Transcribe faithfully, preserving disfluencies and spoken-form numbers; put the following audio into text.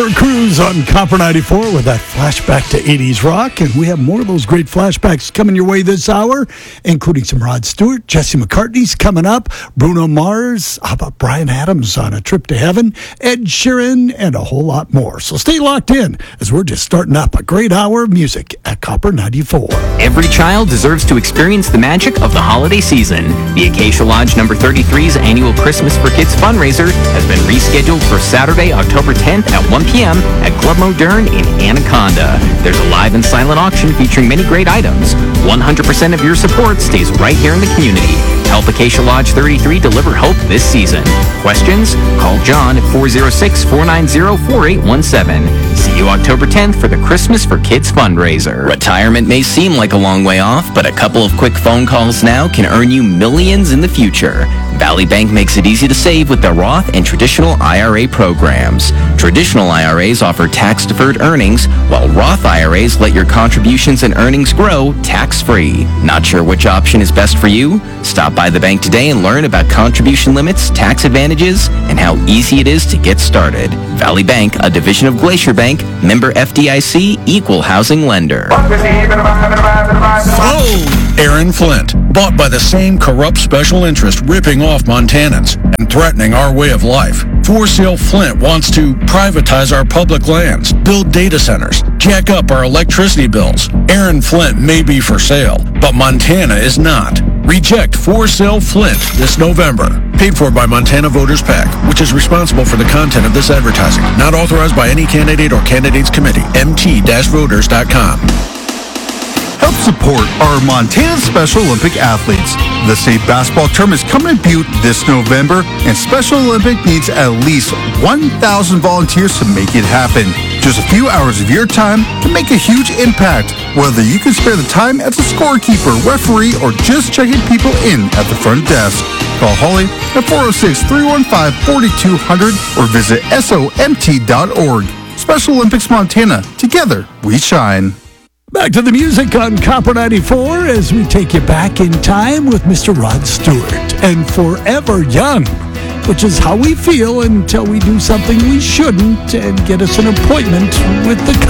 Cruise on Copper ninety-four with that flashback to eighties rock, and we have more of those great flashbacks coming your way this hour, including some Rod Stewart, Jesse McCartney's coming up, Bruno Mars, how about Bryan Adams on A Trip to Heaven, Ed Sheeran, and a whole lot more. So stay locked in as we're just starting up a great hour of music at Copper ninety-four. Every child deserves to experience the magic of the holiday season. The Acacia Lodge number thirty-three's annual Christmas for Kids fundraiser has been rescheduled for Saturday, October tenth at one p.m. at Club Moderne in Anaconda. There's a live and silent auction featuring many great items. one hundred percent of your support stays right here in the community. Help Acacia Lodge thirty-three deliver hope this season. Questions? Call John at four oh six, four nine zero, four eight one seven. See you October tenth for the Christmas for Kids fundraiser. Retirement may seem like a long way off, but a couple of quick phone calls now can earn you millions in the future. Valley Bank makes it easy to save with their Roth and traditional I R A programs. Traditional I R As offer tax-deferred earnings, while Roth I R As let your contributions and earnings grow tax-free. Not sure which option is best for you? Stop by the bank today and learn about contribution limits, tax advantages, and how easy it is to get started. Valley Bank, a division of Glacier Bank, member F D I C, equal housing lender. Oh, Aaron Flint, bought by the same corrupt special interest ripping off Montanans and threatening our way of life. For Sale Flint wants to privatize our public lands, build data centers, jack up our electricity bills. Aaron Flint may be for sale, but Montana is not. Reject For Sale Flint this November. Paid for by Montana Voters PAC, which is responsible for the content of this advertising. Not authorized by any candidate or candidates committee. M T voters dot com. Help support our Montana Special Olympic athletes. The state basketball tournament is coming to Butte this November, and Special Olympic needs at least one thousand volunteers to make it happen. Just a few hours of your time can make a huge impact, whether you can spare the time as a scorekeeper, referee, or just checking people in at the front desk. Call Holly at four oh six, three one five, four two zero zero or visit S O M T dot org. Special Olympics Montana. Together, we shine. Back to the music on Copper ninety-four as we take you back in time with Mister Rod Stewart and Forever Young, which is how we feel until we do something we shouldn't and get us an appointment with the